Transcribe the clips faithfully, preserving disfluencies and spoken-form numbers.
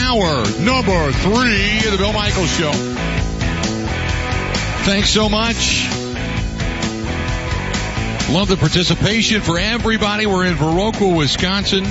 hour number three of the Bill Michaels Show. Thanks so much. Love the participation for everybody. We're in Viroqua, Wisconsin.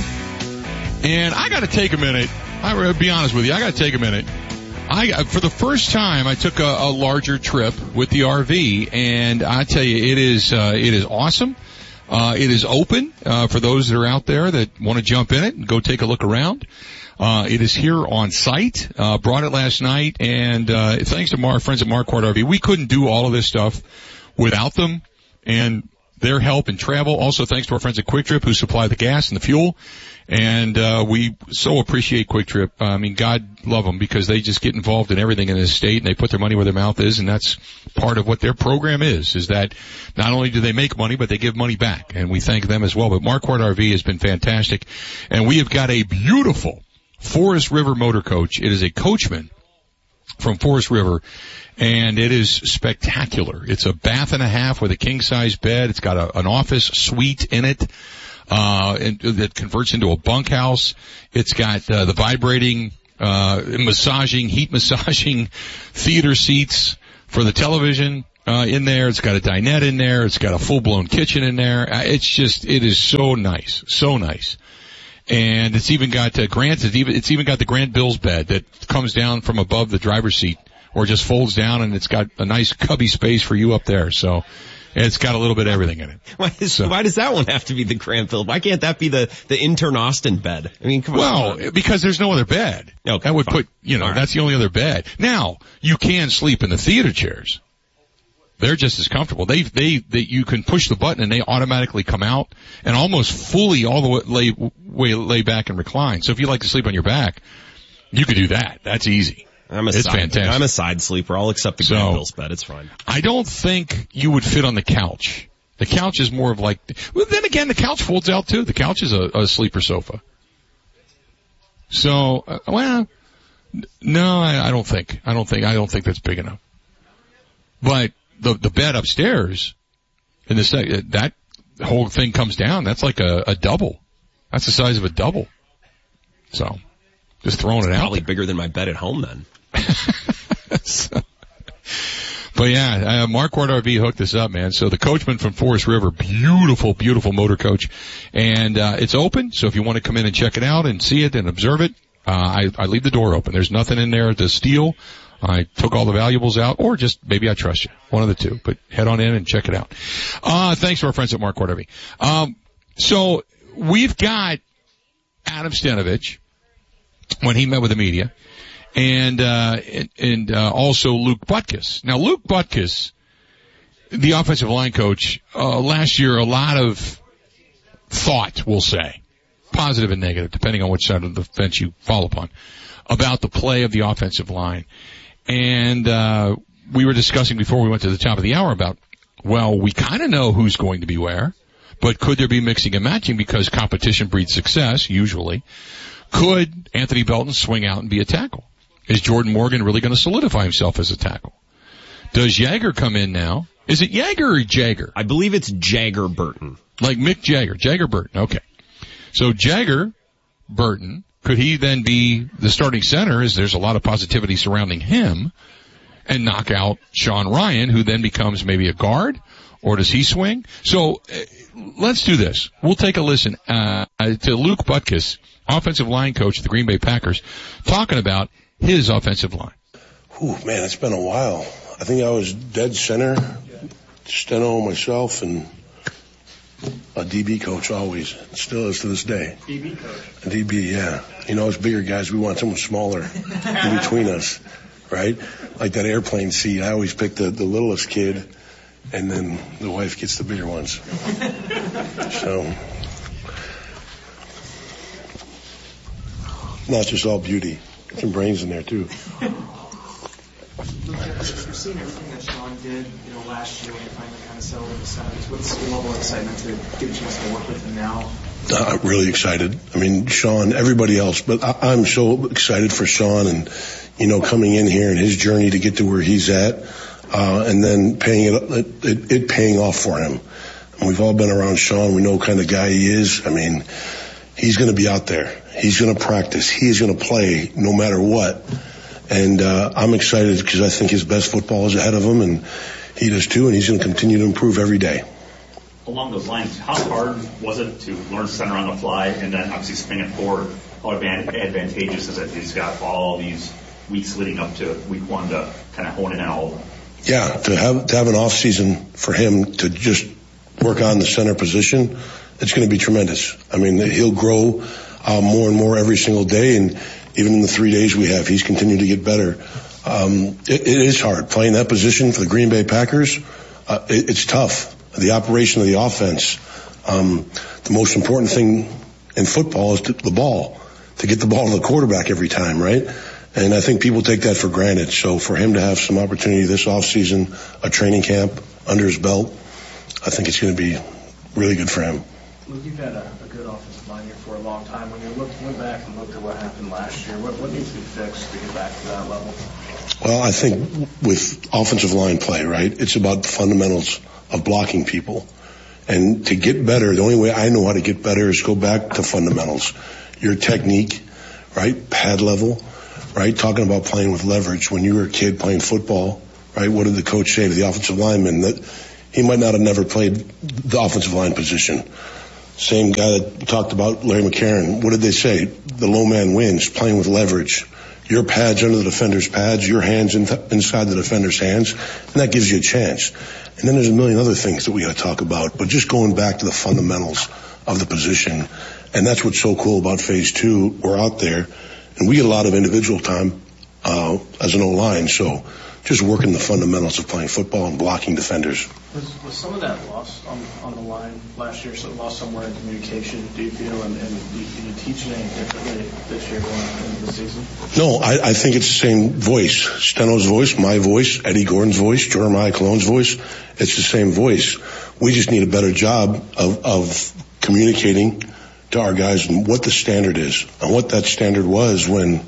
And I got to take a minute. I'll be honest with you. I got to take a minute. I, for the first time, I took a, a larger trip with the R V, and I tell you, it is, uh, it is awesome. Uh, it is open, uh, for those that are out there that want to jump in it and go take a look around. Uh, it is here on site. Uh, brought it last night, and, uh, thanks to our friends at Marquardt R V, we couldn't do all of this stuff without them, and their help and travel. Also, thanks to our friends at Quick Trip who supply the gas and the fuel. And, uh, we so appreciate Quick Trip. Uh, I mean, God love them because they just get involved in everything in this state and they put their money where their mouth is. And that's part of what their program is, is that not only do they make money, but they give money back. And we thank them as well. But Marquardt R V has been fantastic. And we have got a beautiful Forest River motor coach. It is a Coachman from Forest River. And it is spectacular. It's a bath and a half with a king-size bed. It's got a, an office suite in it, uh, and, that converts into a bunkhouse. It's got, uh, the vibrating, uh, massaging, heat massaging theater seats for the television, uh, in there. It's got a dinette in there. It's got a full-blown kitchen in there. It's just, it is so nice. So nice. And it's even got, uh, Grant, it's even, it's even got the Grant Bills bed that comes down from above the driver's seat, or just folds down, and it's got a nice cubby space for you up there. So it's got a little bit of everything in it. Why, is, so, why does that one have to be the Grant Bill? Why can't that be the, the intern Austin bed? I mean, come well, on. Well, because there's no other bed. Okay, that would fine. put, you know, All right. That's the only other bed. Now, you can sleep in the theater chairs. They're just as comfortable. They, they, they, you can push the button and they automatically come out and almost fully all the way lay, way lay back and recline. So if you like to sleep on your back, you could do that. That's easy. I'm a it's side, fantastic. I'm a side sleeper. I'll accept the so, Grant Bill's bed. It's fine. I don't think you would fit on the couch. The couch is more of like, well, then again, the couch folds out too. The couch is a, a sleeper sofa. So, uh, well, no, I, I don't think. I don't think. I don't think that's big enough. But the the bed upstairs, in the sec- that whole thing comes down. That's like a, a double. That's the size of a double. So, just throwing it out. Probably bigger than my bed at home then. so, but yeah, uh, Marquardt R V hooked this up, man. So the Coachman from Forest River, beautiful, beautiful motor coach. And, uh, it's open. So if you want to come in and check it out and see it and observe it, uh, I, I leave the door open. There's nothing in there to steal. I took all the valuables out, or just maybe I trust you. One of the two. But head on in and check it out. Uh, thanks to our friends at Marquardt R V. Um, so we've got Adam Stenavich when he met with the media, and uh, and, and uh, also Luke Butkus. Now, Luke Butkus, the offensive line coach, uh, last year, a lot of thought, we'll say, positive and negative, depending on which side of the fence you fall upon, about the play of the offensive line. And uh we were discussing before we went to the top of the hour about, well, we kind of know who's going to be where, but could there be mixing and matching because competition breeds success, usually? Could Anthony Belton swing out and be a tackle? Is Jordan Morgan really going to solidify himself as a tackle? Does Jagger come in now? Is it Jagger or Jagger? I believe it's Jagger Burton. Like Mick Jagger. Jagger Burton. Okay. So Jagger Burton, could he then be the starting center, as there's a lot of positivity surrounding him, and knock out Sean Ryan, who then becomes maybe a guard? Or does he swing? So uh, let's do this. We'll take a listen uh, to Luke Butkus, offensive line coach of the Green Bay Packers, talking about his offensive line. Whew, man, it's been a while. I think I was dead center, steno myself, and a D B coach always. Still is to this day. D B coach? A D B, yeah. You know, us bigger guys, we want someone smaller in between us, right? Like that airplane seat, I always pick the, the littlest kid, and then the wife gets the bigger ones. So, not just all beauty. Get some brains in there, too. You've seen everything that Sean did, you know, last year when he finally kind of settled in the Sevens. What's your level of excitement to get a chance to work with him now? Uh, I'm really excited. I mean, Sean, everybody else, but I, I'm so excited for Sean and, you know, coming in here and his journey to get to where he's at, uh, and then paying it, it, it paying off for him. And we've all been around Sean. We know what kind of guy he is. I mean, he's going to be out there. He's going to practice. He is going to play no matter what. And uh, I'm excited because I think his best football is ahead of him, and he does too, and he's going to continue to improve every day. Along those lines, how hard was it to learn center on the fly and then obviously spring it forward? How advantageous is it? He's got all these weeks leading up to week one to kind of hone in on all of them. Yeah, to have to have an off season for him to just work on the center position, it's going to be tremendous. I mean, he'll grow uh, more and more every single day, and even in the three days we have, he's continued to get better. Um, it, it is hard playing that position for the Green Bay Packers. Uh, it, it's tough. The operation of the offense. Um, the most important thing in football is to, the ball, to get the ball to the quarterback every time, right? And I think people take that for granted. So for him to have some opportunity this offseason, a training camp under his belt, I think it's going to be really good for him. Luke, you've had a, a good offensive line here for a long time. When you look, went back and looked at what happened last year, what, what needs to be fixed to get back to that level? Well, I think with offensive line play, right, it's about the fundamentals of blocking people. And to get better, the only way I know how to get better is go back to fundamentals. Your technique, right, pad level, right, talking about playing with leverage. When you were a kid playing football, right, what did the coach say to the offensive lineman? That he might not have never played the offensive line position. Same guy that talked about Larry McCarron. What did they say? The low man wins, playing with leverage. Your pads under the defender's pads, your hands in th- inside the defender's hands, and that gives you a chance. And then there's a million other things that we got to talk about, but just going back to the fundamentals of the position. And that's what's so cool about phase two. We're out there, and we get a lot of individual time uh, as an O-line, so just working the fundamentals of playing football and blocking defenders. Was, was some of that lost on, on the line last year, so lost somewhere in communication, do you feel, and, and do you teach it any differently this year going into the season? No, I, I think it's the same voice. Steno's voice, my voice, Eddie Gordon's voice, Jeremiah Cologne's voice. It's the same voice. We just need a better job of, of communicating to our guys what the standard is and what that standard was when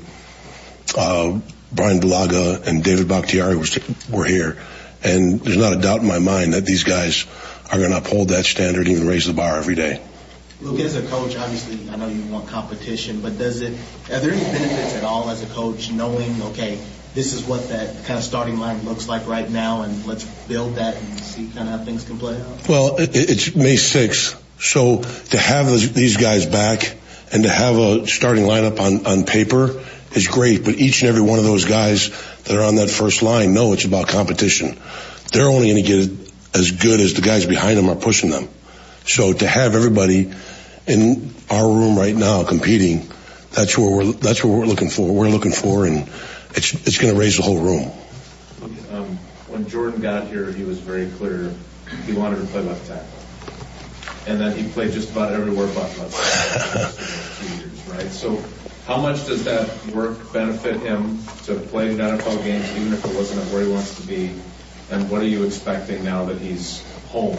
uh, Brian Bulaga and David Bakhtiari was, were here. And there's not a doubt in my mind that these guys are going to uphold that standard, even raise the bar every day. Luke, as a coach, obviously, I know you want competition, but does it, are there any benefits at all as a coach knowing, okay, this is what that kind of starting line looks like right now, and let's build that and see kind of how things can play out? Well, it, it's May sixth, so to have those, these guys back and to have a starting lineup on, on paper is great, but each and every one of those guys that are on that first line know it's about competition. They're only going to get as good as the guys behind them are pushing them. So to have everybody in our room right now competing, that's where we're that's what we're looking for. We're looking for, and it's it's going to raise the whole room. Um, when Jordan got here, he was very clear he wanted to play left tackle, and then he played just about everywhere but left tackle for two years, right? So how much does that work benefit him to play in N F L games, even if it wasn't where he wants to be? And what are you expecting now that he's home?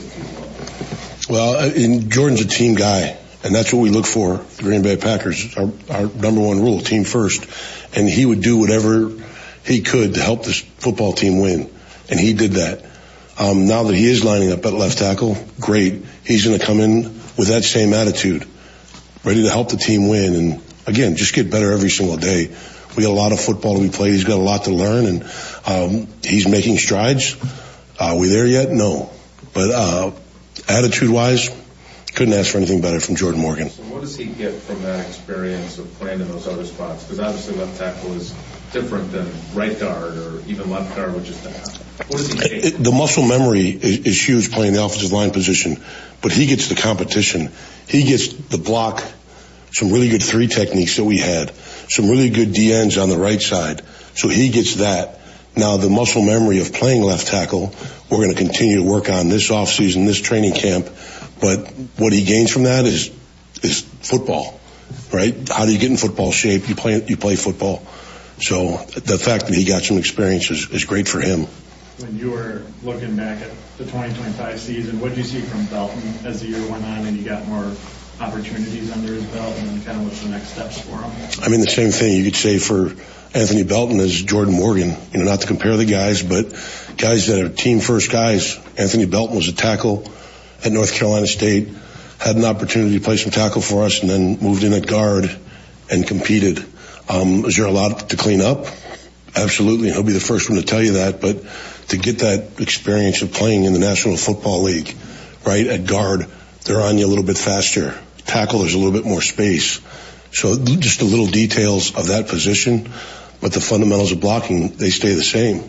Well, in Jordan's a team guy, and that's what we look for. The Green Bay Packers, our, our number one rule, team first. And he would do whatever he could to help this football team win, and he did that. Um, now that he is lining up at left tackle, great. He's going to come in with that same attitude, ready to help the team win. And again, just get better every single day. We got a lot of football to be played. He's got a lot to learn, and um, he's making strides. Are we there yet? No. But uh, attitude-wise, couldn't ask for anything better from Jordan Morgan. So what does he get from that experience of playing in those other spots? Because obviously left tackle is different than right guard or even left guard, which is the What does he take? It, the muscle memory is, is huge playing the offensive line position, but he gets the competition. He gets the block, some really good three techniques that we had, some really good D Ns on the right side. So he gets that. Now the muscle memory of playing left tackle, we're going to continue to work on this offseason, this training camp. But what he gains from that is is football, right? How do you get in football shape? You play you play football. So the fact that he got some experience is, is great for him. When you were looking back at the twenty twenty-five season, what did you see from Belton as the year went on and you got more opportunities under his belt, and then kind of what's the next steps for him? I mean, the same thing you could say for Anthony Belton as Jordan Morgan. You know, not to compare the guys, but guys that are team first guys. Anthony Belton was a tackle at North Carolina State. had an opportunity to play some tackle for us and then moved in at guard and competed. Um, is there a lot to clean up? Absolutely. He'll be the first one to tell you that, but to get that experience of playing in the National Football League, right, at guard, they're on you a little bit faster. Tackle, there's a little bit more space. So just the little details of that position, but the fundamentals of blocking, they stay the same.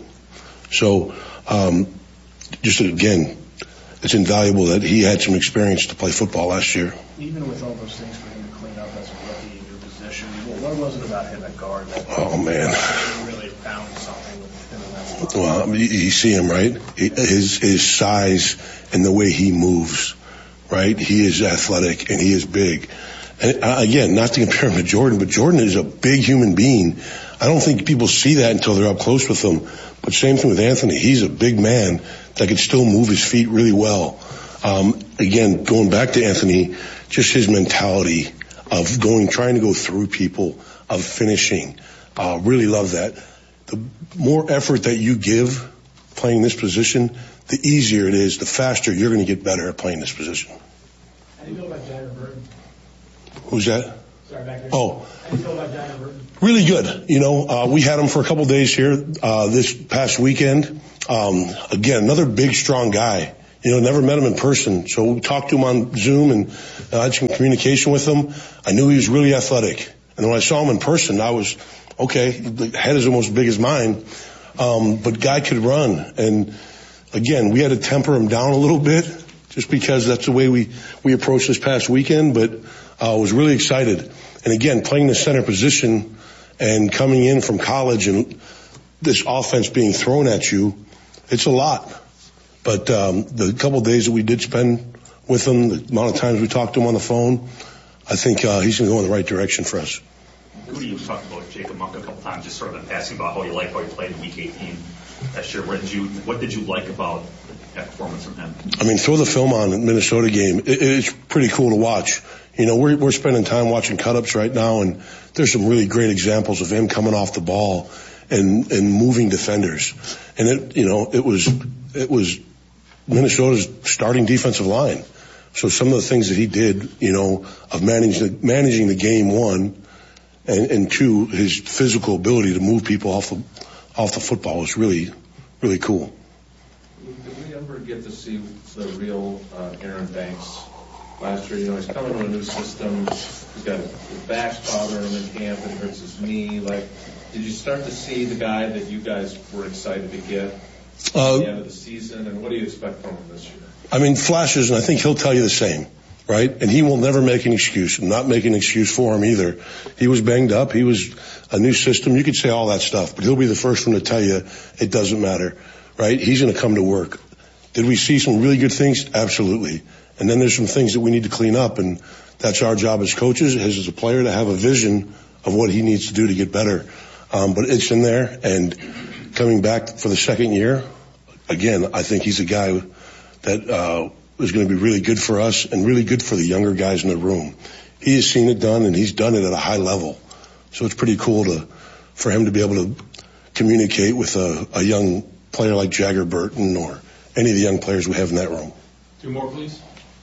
So, um, just again, it's invaluable that he had some experience to play football last year. Even with all those things for him to clean up as a rookie in your position, what was it about him at guard that oh, man. you really found something with him in that spot? Well, I mean, you, you see him, right? His, his size and the way he moves, right? He is athletic and he is big. And uh, again, not to compare him to Jordan, but Jordan is a big human being. I don't think people see that until they're up close with him. But same thing with Anthony. He's a big man that can still move his feet really well. Um, again, going back to Anthony, just his mentality of going, trying to go through people, of finishing. Uh, really love that. The more effort that you give playing this position, the easier it is, the faster you're going to get better at playing this position. How do you feel about Jagger Burton? Who's that? Sorry, back there. Oh. How do you feel about Jagger Burton? Really good. You know, uh, we had him for a couple days here, uh, this past weekend. Um, again, another big, strong guy. You know, never met him in person. So we talked to him on Zoom and uh, had some communication with him. I knew he was really athletic. And when I saw him in person, I was, okay, the head is almost as big as mine. Um, but guy could run. And again, we had to temper him down a little bit just because that's the way we, we approached this past weekend. But I uh, was really excited. And again, playing the center position and coming in from college and this offense being thrown at you, it's a lot. But um, the couple of days that we did spend with him, the amount of times we talked to him on the phone, I think uh, he's going to go in the right direction for us. Who do you talk about Jacob Monk a couple times, just sort of in passing about how you like how he played in Week eighteen last year? What did you What did you like about that performance from him? I mean, throw the film on the Minnesota game. It, it's pretty cool to watch. You know, we're we're spending time watching cut-ups right now, and there's some really great examples of him coming off the ball and and moving defenders. And it, you know, it was it was Minnesota's starting defensive line. So some of the things that he did, you know, of managing the, managing the game, one, and, and two, his physical ability to move people off the off the football was really, really cool. Did we ever get to see the real uh, Aaron Banks last year? You know, he's coming to a new system. He's got his back's bothering him in camp and hurts his knee. Like, did you start to see the guy that you guys were excited to get uh, at the end of the season? And what do you expect from him this year? I mean, flashes, and I think he'll tell you the same, right? And he will never make an excuse. I'm not making an excuse for him either. He was banged up. He was a new system. You could say all that stuff, but he'll be the first one to tell you it doesn't matter, right? He's going to come to work. Did we see some really good things? Absolutely. And then there's some things that we need to clean up, and that's our job as coaches, as a player, to have a vision of what he needs to do to get better. Um, but it's in there, and coming back for the second year, again, I think he's a guy that uh, is going to be really good for us and really good for the younger guys in the room. He has seen it done, and he's done it at a high level. So it's pretty cool to for him to be able to communicate with a, a young player like Jagger Burton or any of the young players we have in that room. Two more, please.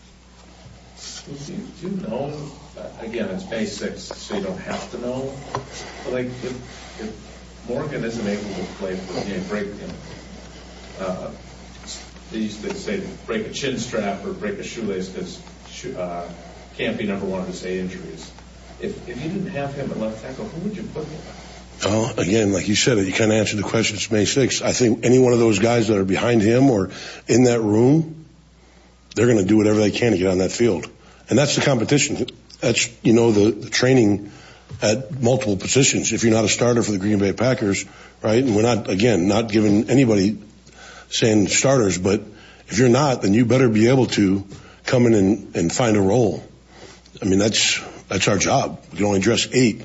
Do you, do you know, again, it's May sixth, so you don't have to know, but like if, if Morgan isn't able to play for the game, break, you know, uh, they used to say break a chin strap or break a shoelace because uh, Campy never wanted to say injuries. If if you didn't have him at left tackle, who would you put him? Oh, again, like you said, you kind of answered the question. It's May sixth. I think any one of those guys that are behind him or in that room, they're going to do whatever they can to get on that field. And that's the competition. That's, you know, the, the training at multiple positions. If you're not a starter for the Green Bay Packers, right, and we're not, again, not giving anybody saying starters, but if you're not, then you better be able to come in and, and find a role. I mean, that's that's our job. We can only address eight.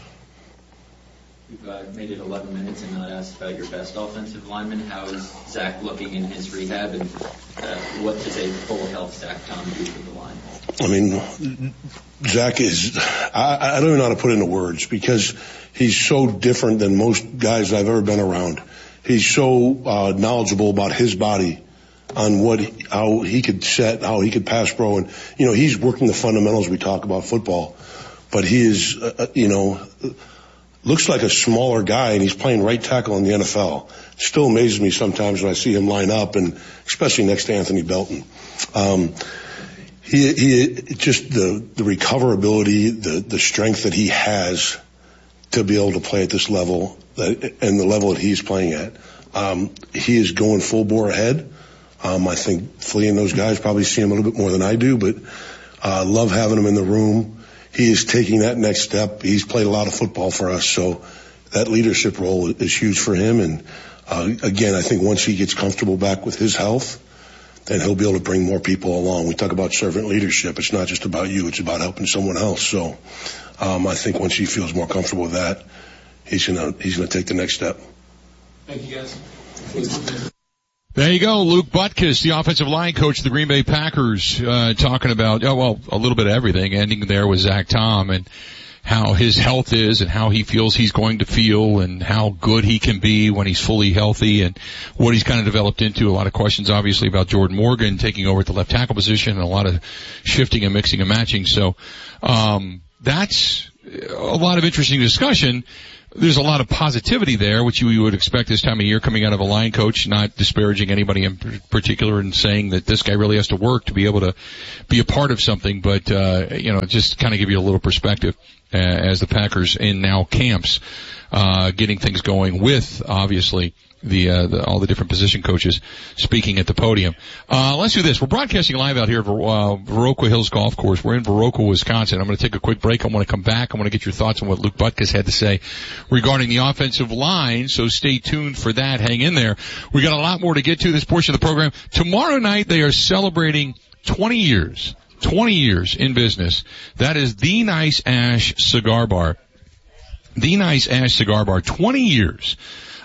You've uh, made it eleven minutes and not asked about your best offensive lineman. How is Zach looking in his rehab, and uh, what does a full health Zach Tom do for the line? I mean, Zach is, I, I don't even know how to put it into words because he's so different than most guys I've ever been around. He's so uh, knowledgeable about his body on what he, how he could set, how he could pass pro, and you know he's working the fundamentals. We talk about football, but he is, uh, you know, looks like a smaller guy, and he's playing right tackle in the N F L. Still amazes me sometimes when I see him line up, and especially next to Anthony Belton. Um, he, he just the the recoverability, the the strength that he has to be able to play at this level, that, and the level that he's playing at. Um, he is going full bore ahead. Um, I think Flea and those guys probably see him a little bit more than I do, but uh, love having him in the room. He is taking that next step. He's played a lot of football for us, so that leadership role is huge for him. And uh, again, I think once he gets comfortable back with his health, then he'll be able to bring more people along. We talk about servant leadership. It's not just about you. It's about helping someone else. So um, I think once he feels more comfortable with that, he's gonna he's gonna take the next step. Thank you, guys. There you go, Luke Butkus, the offensive line coach of the Green Bay Packers, uh, talking about, oh, well, a little bit of everything, ending there with Zach Tom and how his health is and how he feels he's going to feel and how good he can be when he's fully healthy and what he's kind of developed into. A lot of questions, obviously, about Jordan Morgan taking over at the left tackle position and a lot of shifting and mixing and matching. So, um, that's a lot of interesting discussion. There's a lot of positivity there, which you would expect this time of year coming out of a line coach, not disparaging anybody in particular and saying that this guy really has to work to be able to be a part of something, but, uh, you know, just kind of give you a little perspective uh, as the Packers in now camps, uh, getting things going with, obviously, the, uh, the, all the different position coaches speaking at the podium. Uh, let's do this. We're broadcasting live out here at uh, Viroqua Hills Golf Course. We're in Viroqua, Wisconsin. I'm going to take a quick break. I want to come back. I want to get your thoughts on what Luke Butkus had to say regarding the offensive line. So stay tuned for that. Hang in there. We got a lot more to get to this portion of the program. Tomorrow night they are celebrating twenty years, twenty years in business. That is The Nice Ash Cigar Bar. The Nice Ash Cigar Bar, twenty years.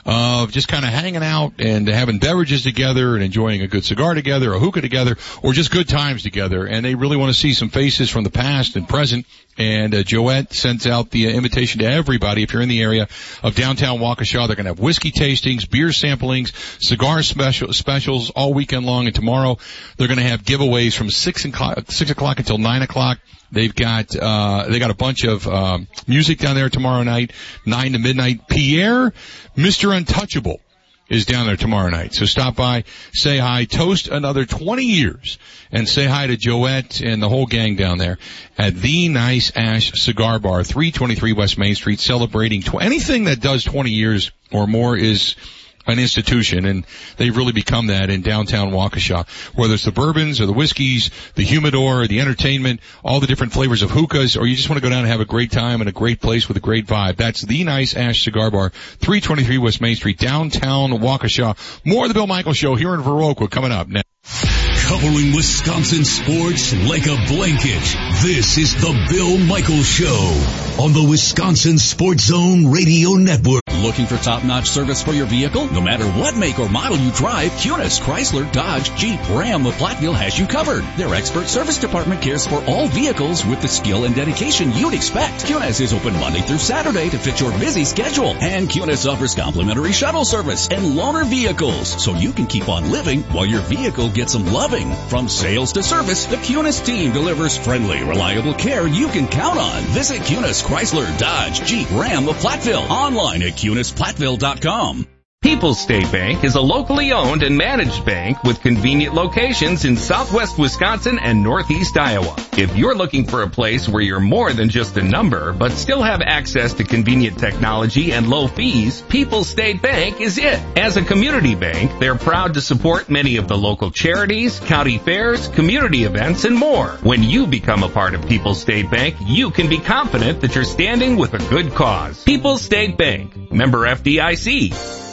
Of just kind of hanging out and having beverages together and enjoying a good cigar together, a hookah together, or just good times together. And they really want to see some faces from the past and present. And uh, Joette sends out the uh, invitation to everybody. If you're in the area of downtown Waukesha, they're going to have whiskey tastings, beer samplings, cigar special, specials all weekend long. And tomorrow they're going to have giveaways from six o'clock, six o'clock until nine o'clock. They've got, uh, they got a bunch of, um, music down there tomorrow night, nine to midnight. Pierre, Mister Untouchable is down there tomorrow night. So stop by, say hi, toast another twenty years, and say hi to Joette and the whole gang down there at The Nice Ash Cigar Bar, three twenty-three West Main Street, celebrating tw- anything that does twenty years or more is an institution, and they've really become that in downtown Waukesha. Whether it's the bourbons or the whiskeys, the humidor, or the entertainment, all the different flavors of hookahs, or you just want to go down and have a great time in a great place with a great vibe. That's The Nice Ash Cigar Bar, three twenty-three West Main Street, downtown Waukesha. More of the Bill Michaels Show here in Viroqua coming up next. Covering Wisconsin sports like a blanket, this is the Bill Michaels Show on the Wisconsin Sports Zone Radio Network. Looking for top-notch service for your vehicle? No matter what make or model you drive, Kunis, Chrysler, Dodge, Jeep, Ram, or Platteville has you covered. Their expert service department cares for all vehicles with the skill and dedication you'd expect. Kunis is open Monday through Saturday to fit your busy schedule. And Kunis offers complimentary shuttle service and loaner vehicles, so you can keep on living while your vehicle gets some loving. From sales to service, the Kunis team delivers friendly, reliable care you can count on. Visit Kunis, Chrysler, Dodge, Jeep, Ram, or Platteville online at kunis platteville dot com. People's State Bank is a locally owned and managed bank with convenient locations in southwest Wisconsin and northeast Iowa. If you're looking for a place where you're more than just a number, but still have access to convenient technology and low fees, People's State Bank is it. As a community bank, they're proud to support many of the local charities, county fairs, community events, and more. When you become a part of People's State Bank, you can be confident that you're standing with a good cause. People's State Bank, member F D I C.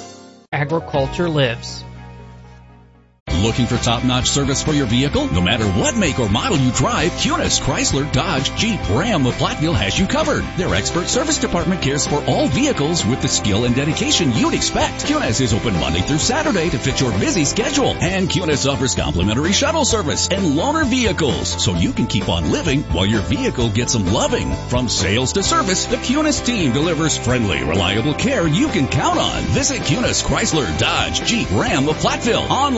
Agriculture lives. Looking for top-notch service for your vehicle? No matter what make or model you drive, Kunis, Chrysler, Dodge, Jeep, Ram, or Platteville has you covered. Their expert service department cares for all vehicles with the skill and dedication you'd expect. Kunis is open Monday through Saturday to fit your busy schedule. And Kunis offers complimentary shuttle service and loaner vehicles, so you can keep on living while your vehicle gets some loving. From sales to service, the Kunis team delivers friendly, reliable care you can count on. Visit Kunis, Chrysler, Dodge, Jeep, Ram, or Platteville online at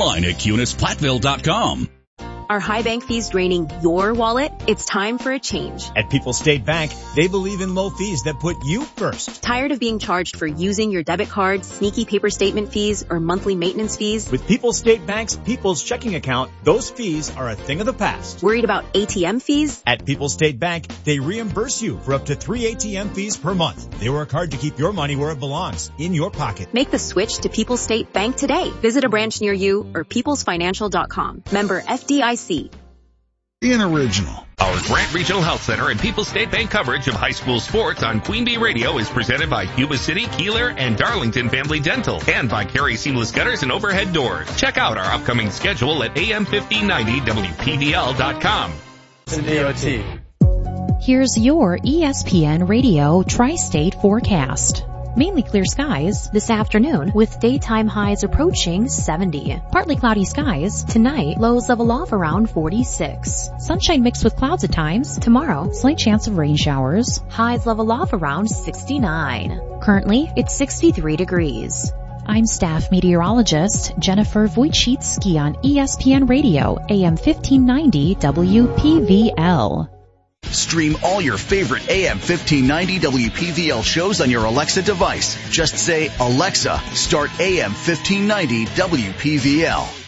Cunis Platteville dot com. Are high bank fees draining your wallet? It's time for a change. At People's State Bank, they believe in low fees that put you first. Tired of being charged for using your debit card, sneaky paper statement fees, or monthly maintenance fees? With People's State Bank's People's Checking Account, those fees are a thing of the past. Worried about A T M fees? At People's State Bank, they reimburse you for up to three A T M fees per month. They work hard to keep your money where it belongs, in your pocket. Make the switch to People's State Bank today. Visit a branch near you or peoples financial dot com. Member F D I C. In original. Our Grant Regional Health Center and People's State Bank coverage of high school sports on Queen Bee Radio is presented by Yuba City, Keeler, and Darlington Family Dental, and by Carey Seamless Gutters and Overhead Doors. Check out our upcoming schedule at A M fifteen ninety W P V L dot com. D O T. Here's your E S P N Radio Tri-State forecast. Mainly clear skies this afternoon with daytime highs approaching seventy. Partly cloudy skies tonight, lows level off around forty-six. Sunshine mixed with clouds at times. Tomorrow, slight chance of rain showers. Highs level off around sixty-nine. Currently, it's sixty-three degrees. I'm staff meteorologist Jennifer Wojcicki on E S P N Radio, A M fifteen ninety W P V L. Stream all your favorite A M fifteen ninety W P V L shows on your Alexa device. Just say, Alexa, start A M fifteen ninety W P V L.